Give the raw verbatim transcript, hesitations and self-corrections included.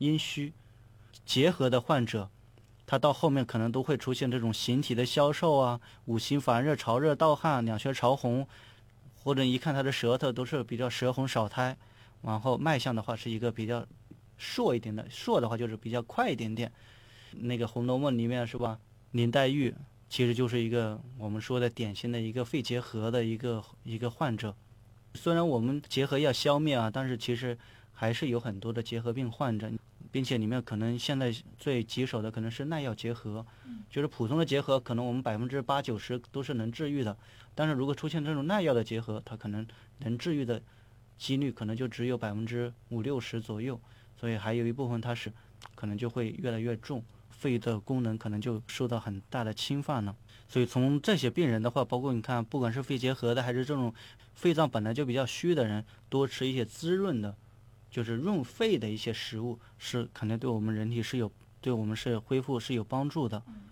阴虚。结核的患者，他到后面可能都会出现这种形体的消瘦啊，五行烦热、潮热、盗汗、两穴潮红，或者一看他的舌头都是比较舌红少苔，然后脉象的话是一个比较硕一点的，硕的话就是比较快一点点。那个《红楼梦》里面是吧，林黛玉其实就是一个我们说的典型的一个肺结核的一个一个患者。虽然我们结核要消灭啊，但是其实还是有很多的结核病患者，并且里面可能现在最棘手的可能是耐药结核，就是普通的结核可能我们百分之八九十都是能治愈的，但是如果出现这种耐药的结核，它可能能治愈的几率可能就只有百分之五六十左右，所以还有一部分它是可能就会越来越重，肺的功能可能就受到很大的侵犯了。所以从这些病人的话，包括你看，不管是肺结核的还是这种肺脏本来就比较虚的人，多吃一些滋润的就是润肺的一些食物，是肯定对我们人体是有对我们是恢复是有帮助的。 嗯